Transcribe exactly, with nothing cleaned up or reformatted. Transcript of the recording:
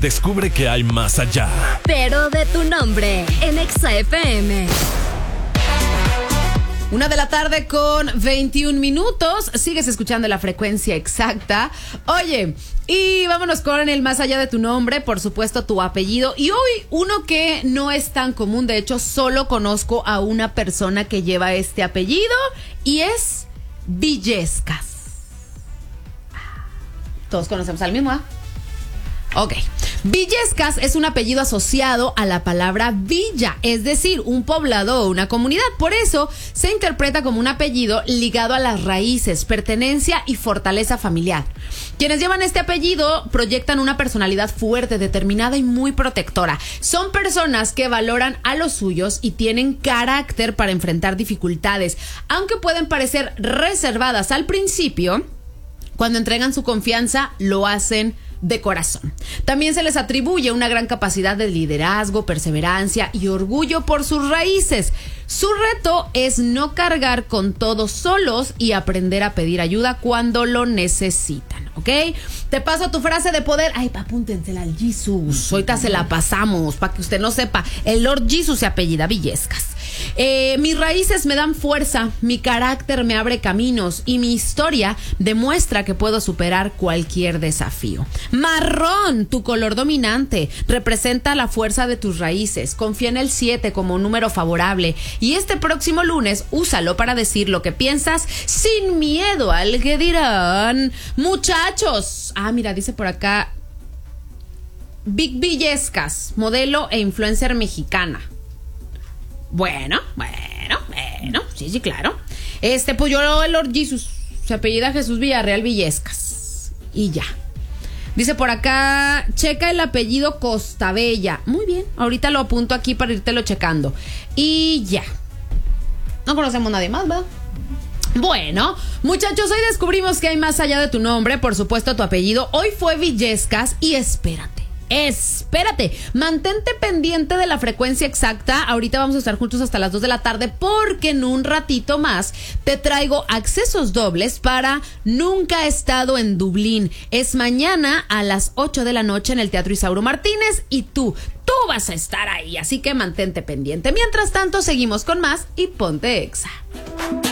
Descubre que hay más allá. Pero de tu nombre, en Exa F M. Una de la tarde con veintiún minutos. Sigues escuchando la frecuencia exacta. Oye, y vámonos con el más allá de tu nombre, por supuesto tu apellido. Y hoy uno que no es tan común, de hecho solo conozco a una persona que lleva este apellido y es Villescas. Todos conocemos al mismo, ¿ah? ¿eh? Ok. Villescas es un apellido asociado a la palabra villa, es decir, un poblado o una comunidad. Por eso se interpreta como un apellido ligado a las raíces, pertenencia y fortaleza familiar. Quienes llevan este apellido proyectan una personalidad fuerte, determinada y muy protectora. Son personas que valoran a los suyos y tienen carácter para enfrentar dificultades. Aunque pueden parecer reservadas al principio, cuando entregan su confianza, lo hacen de corazón. También se les atribuye una gran capacidad de liderazgo, perseverancia y orgullo por sus raíces. Su reto es no cargar con todo solos y aprender a pedir ayuda cuando lo necesitan, ¿ok? Te paso tu frase de poder. Ay, apúntensela al Jesus. Ahorita se la pasamos para que usted no sepa. El Lord Jesus se apellida Villescas. Eh, mis raíces me dan fuerza, mi carácter me abre caminos y mi historia demuestra que puedo superar cualquier desafío. Marrón, tu color dominante, representa la fuerza de tus raíces. Confía en el siete como un número favorable y este próximo lunes úsalo para decir lo que piensas sin miedo al que dirán. Muchachos, ah, mira, dice por acá Vic Villescas, modelo e influencer mexicana. Bueno, bueno, bueno, sí, sí, claro. Este, pues yo, el Lord Jesus, se apellida Jesús Villarreal Villescas. Y ya. Dice por acá, checa el apellido Costabella. Muy bien, ahorita lo apunto aquí para irtelo checando. Y ya. No conocemos a nadie más, ¿verdad? Bueno, muchachos, hoy descubrimos que hay más allá de tu nombre, por supuesto tu apellido. Hoy fue Villescas y espérate. Espérate, mantente pendiente de la frecuencia exacta. Ahorita vamos a estar juntos hasta las dos de la tarde porque en un ratito más te traigo accesos dobles para Nunca he estado en Dublín. Es mañana a las ocho de la noche en el Teatro Isauro Martínez y tú, tú vas a estar ahí, así que mantente pendiente. Mientras tanto, seguimos con más y ponte Exa.